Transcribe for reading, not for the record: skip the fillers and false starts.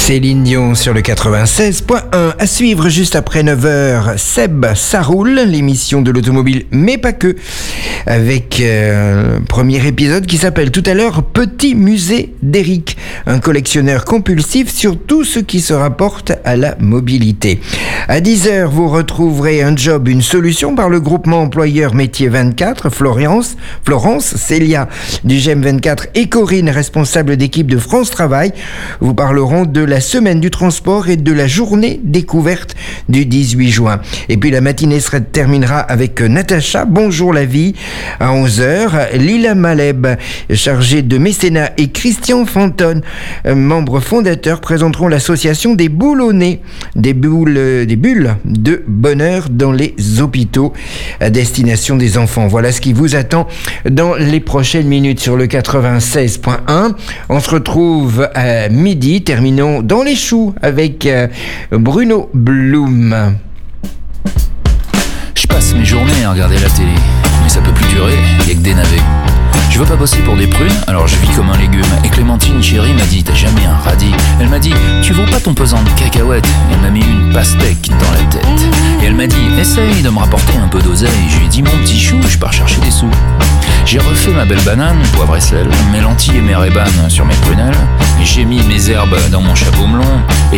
Céline Dion sur le 96.1. À suivre juste après 9h, Seb, ça roule, l'émission de l'automobile, mais pas que, avec premier épisode qui s'appelle tout à l'heure Petit musée d'Eric, un collectionneur compulsif sur tout ce qui se rapporte à la mobilité. À 10h, vous retrouverez Un job, une solution par le groupement employeur Métier 24, Florence, Célia du GEM 24 et Corinne, responsable d'équipe de France Travail, vous parleront de la semaine du transport et de la journée découverte du 18 juin. Et puis la matinée se terminera avec Natacha, Bonjour la vie, à 11h. Lila Maleb, chargée de mécénat, et Christian Fantone, membre fondateur, présenteront l'association des boulonnais, des bulles de bonheur dans les hôpitaux à destination des enfants. Voilà ce qui vous attend dans les prochaines minutes sur le 96.1. On se retrouve à midi, terminons dans les choux avec Bruno Blum. Je passe mes journées à regarder la télé, mais ça peut plus durer, y'a que des navets. Je veux pas bosser pour des prunes, alors je vis comme un légume. Et Clémentine chérie m'a dit, t'as jamais un radis. Elle m'a dit, tu vaux pas ton pesant de cacahuètes. Elle m'a mis une pastèque dans la tête. Et elle m'a dit, essaye de me rapporter un peu d'oseille. Je lui ai dit, mon petit chou, je pars chercher des sous. J'ai refait ma belle banane, poivre et sel, mes lentilles et mes rébanes sur mes prunelles. Et j'ai mis mes herbes dans mon chapeau melon. Et